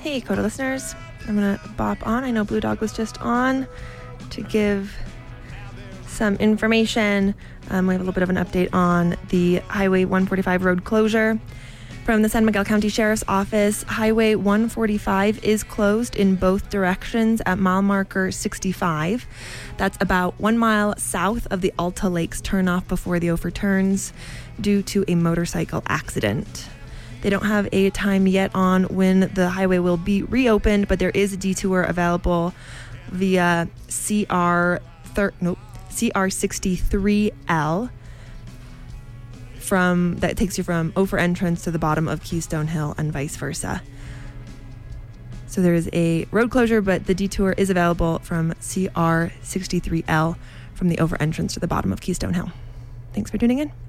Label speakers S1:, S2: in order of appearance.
S1: Hey, Coda listeners. I'm going to bop on. I know Blue Dog was just on to give some information. We have a little bit of an update on the Highway 145 road closure. From the San Miguel County Sheriff's Office, Highway 145 is closed in both directions at mile marker 65. That's about 1 mile south of the Alta Lakes turnoff before the Ophir turns due to a motorcycle accident. They don't have a time yet on when the highway will be reopened, but there is a detour available via CR63L that takes you from Ophir entrance to the bottom of Keystone Hill and vice versa. So there is a road closure, but the detour is available from CR63L from the Ophir entrance to the bottom of Keystone Hill. Thanks for tuning in.